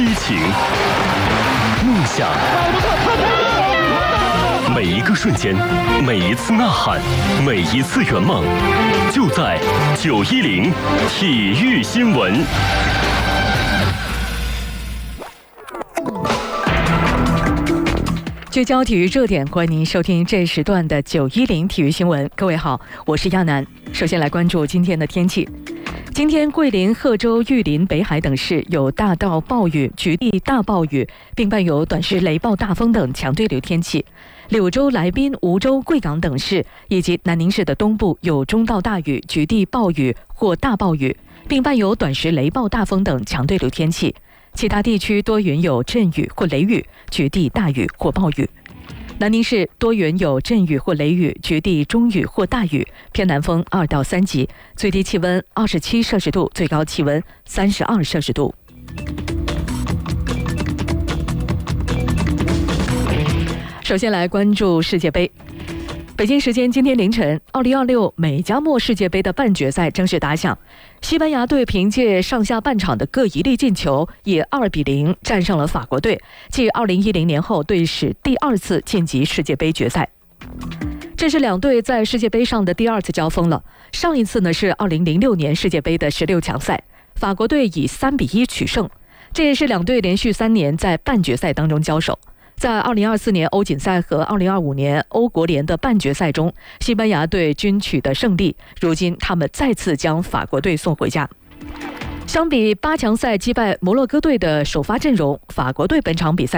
激情、梦想，每一个瞬间，每一次呐喊，每一次圆梦，就在910体育新闻。 聚焦体育热点，欢迎您收听这时段的910体育新闻。各位好，我是亚楠。首先来关注今天的天气。今天桂林、贺州、玉林、北海等市有大到暴雨、局地大暴雨，并伴有短时雷暴大风等强对流天气。柳州、来宾、梧州、贵港等市以及南宁市的东部有中到大雨、局地暴雨或大暴雨，并伴有短时雷暴大风等强对流天气。其他地区多云有阵雨或雷雨，局地大雨或暴雨。南宁市多云有阵雨或雷雨，局地中雨或大雨，偏南风2到3级，最低气温27摄氏度，最高气温32摄氏度。首先来关注世界杯。北京时间今天凌晨，2026美加墨世界杯的半决赛正式打响。西班牙队凭借上下半场的各一粒进球，以2-0战胜了法国队，继2010年后队史第2次晋级世界杯决赛。这是两队在世界杯上的第2次交锋了。上一次呢是2006年世界杯的16强赛，法国队以3-1取胜。这也是两队连续3年在半决赛当中交手。在2024年欧锦赛和2025年欧国联的半决赛中，西班牙队均取得胜利。如今他们再次将法国队送回家。相比8强赛击败摩洛哥队的首发阵容，法国队本场比赛